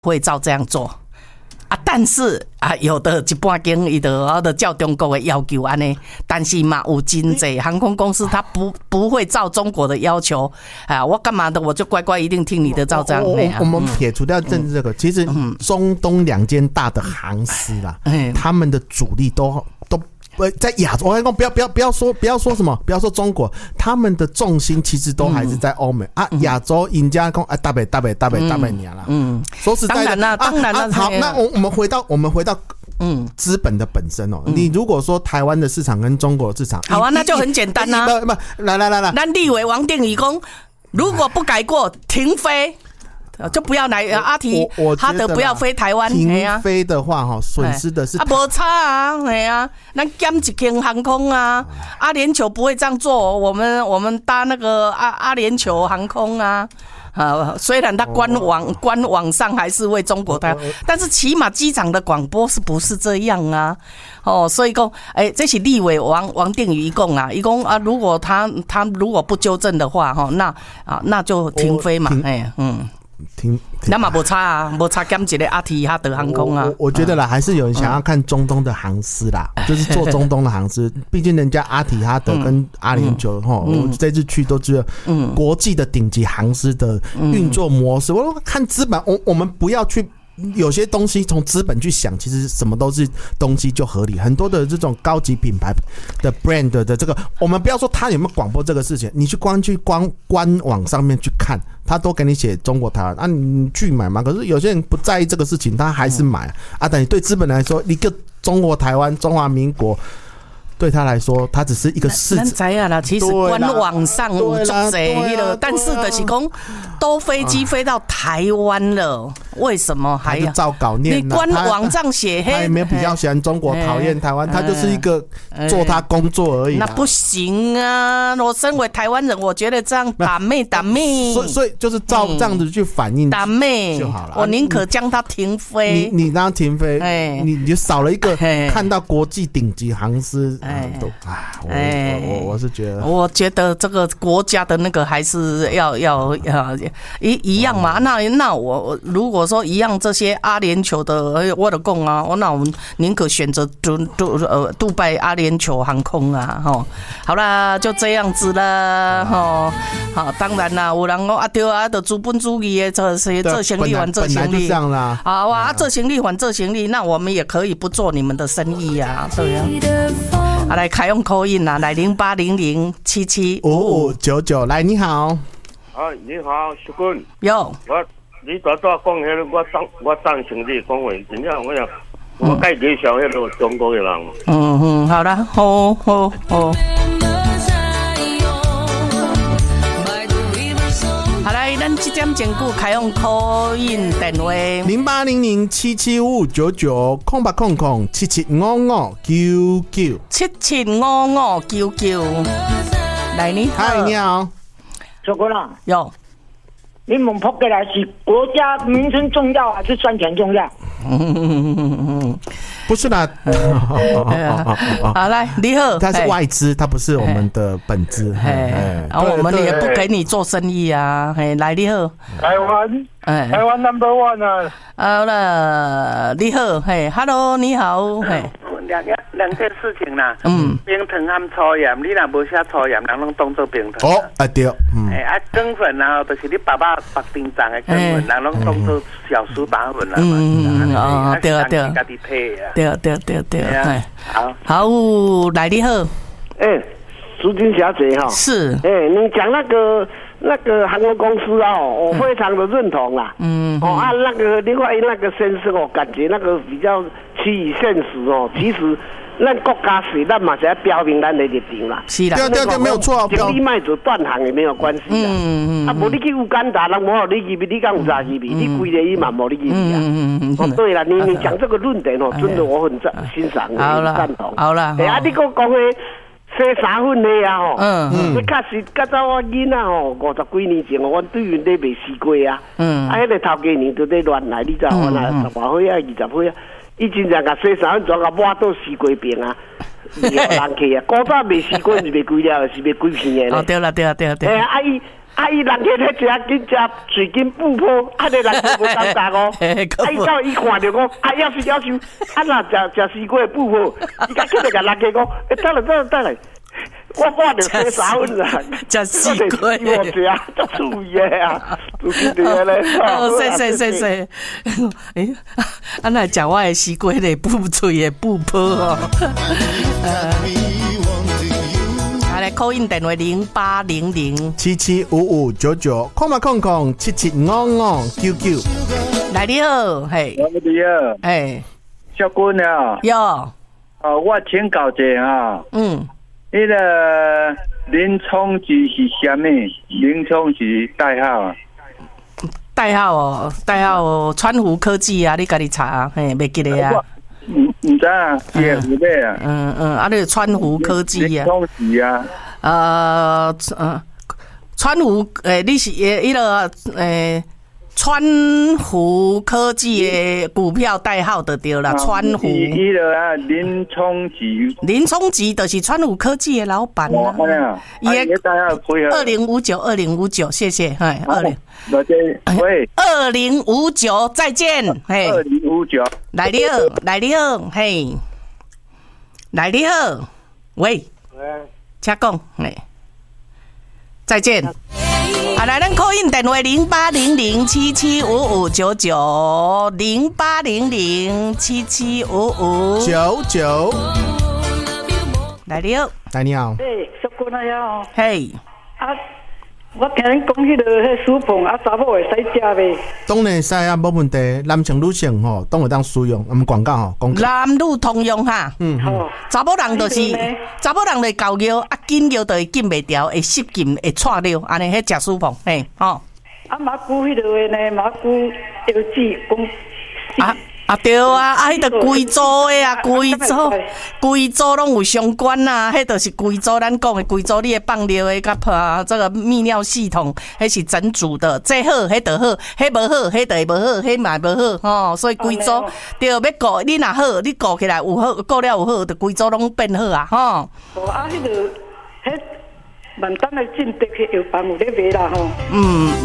会照这样做。但是有的一半间伊就照中国的要求安尼，但是嘛有真济航空公司它不会照中国的要求我干嘛的我就乖乖一定听你的照这样。 我们撇除掉政治这个，其实中东2间大的航司啦，他们的主力都在亚洲，我跟你讲，不要说什么，不要说中国，他们的重心其实都还是在欧美亚洲人家讲大北年啦。说实在的， 当然啦。 好，那我们回到资本的本身哦。你如果说台湾的市场跟中国的市场， 好啊，那就很简单啊。 不，来， 咱立委王定宇说，如果不改过，停飞。就不要来阿提哈德不要飞台湾。 停飞的话损失的是没差咱减一间航空阿联酋不会这样做，我们搭那个阿联酋航空虽然它官网上还是为中国的，但是起码机场的广播是不是这样所以说这是立委王定宇讲如果他如果不纠正的话那就停飞嘛。那嘛没差没差减一个阿提哈德航空我觉得啦，还是有人想要看中东的航司啦，就是做中东的航司，毕竟人家阿提哈德跟阿联酋我这次去都知道国际的顶级航司的运作模式。我看资本，我们不要去。有些东西从资本去想，其实什么都是东西就合理。很多的这种高级品牌的 brand 的这个，我们不要说他有没有广播这个事情，你去官网上面去看，他都给你写中国台湾你去买嘛。可是有些人不在意这个事情，他还是买但你对资本来说，一个中国台湾中华民国。对他来说，他只是一个市场。 咱知啦，其实官网上有足侪了，但是就是讲，都飞机飞到台湾了，为什么还要照稿念？ 你官网上写他也没有比较喜欢中国，讨厌台湾，他就是一个做他工作而已。 那不行啊！我身为台湾人，我觉得这样打妹。 所以就是照这样子去反映打妹就好了。 我宁可将它停飞。 你让它停飞，你就少了一个看到国际顶级航司。我是觉得， 我觉得这个国家的那个还是要一样嘛。那我如果说一样，这些阿联酋的，我的讲那我们宁可选择杜拜阿联酋航空好啦，就这样子啦好，当然啦，有人讲对就资本主义的这行李还这行李，好这行李还这行李，那我们也可以不做你们的生意对呀。来开用call in来0800775599，来你好。 你好，淑君。 有。 你早讲迄个，我赞成你讲话，真正我介介绍迄个中国的人。 好啦，好。好来，咱这点钟久开用call in电话 0800775599，空800775599。 来，你好。 嗨，你好。 小哥啦， 有。 你们跑过来是国家名声重要还是赚钱重要？ 不是啦。 好来，你好。 它是外资，它不是我们的本资。 我们也不给你做生意来，你好。 台湾 number one 好了，你好，Hello， 你好， 两件事情啦，冰糖和粗盐，你若无写粗盐，人拢当做冰糖。 对， 羹粉就是你爸爸白丁长的羹粉，人拢当做小苏打粉啦。 对，好，来你好。 淑君小姐是。 你讲那个航空公司我非常的认同啦。那个另外那个先生感觉那个比较趋于现实其实咱国家是咱嘛是要标明咱的立场啦。 是啦， 对，没有错。 就你卖做断行也没有关系啦。无你去乌干达，人无好你入去，你敢有啥入去？你规个伊嘛无你入去对啦，你讲这个论点真的我很欣赏，很赞同。 好啦， 你讲的。洗3分的你确实较早我囡仔50几年前我对面咧卖西瓜迄个头家娘就咧乱来，你知我那10多岁20岁伊真正甲洗3分，全甲抹到西瓜饼人客古早卖西瓜是卖几粒，是卖几片的。 对啦。 伊人家咧食紧食水金布破，你人家无当答哦。到伊看着讲，要收，若食西瓜布破，伊甲叫人家讲，等来。我就洗三分啦， 食西瓜， 我食足注意啊，就是这个咧。 谢。安那食我的西瓜咧，布脆的布破哦。来 call in 电话0800775599， 看嘛看看775599。 来你好，嘿， 你好， 哎， 小姑娘， 有， 我请教一下啊，那个林冲吉是什么？林冲吉代号啊？ 代号川湖科技啊，你家己查啊，嘿，袂记得啊？ 唔知啊，是湖北啊？ 啊，你川湖科技啊？ 林冲吉啊？ 川湖你是迄个川湖科技的股票代号就对了，川湖。 伊个啊，林冲吉就是川湖科技的老板啊。 伊个代号配合 2059，谢谢，嘿，20。 喂 ，2059，再见，嘿。 2059。来你好，嘿。来你好，喂。请讲，嘿。再见。来，咱 call in 电话0800775599，0800775599。来你好， 小姑娘哦， 嘿， 我听恁讲迄个书棚查某会使食袂？ 当然会使啊，无问题。男性女性吼，当会当使用。广告吼， 男女通用哈。查某人就是厚药，紧药就会紧袂调，会失禁，会错尿，安尼迄食书棚，嘿，吼。 马古迄个呢，马古药剂讲。 对啊，迄个规组的啊，规组拢有相关啊，迄就是规组咱讲的规组，你的放尿的甲这个泌尿系统，迄是整组的，这好，迄就好，迄无好，迄就会无好，迄嘛无好，所以规组对要顾，你若好，你顾起来有好，顾了有好，就规组拢变好啊，吼。 迄个迄万丹的进德去药房有咧卖啦，吼。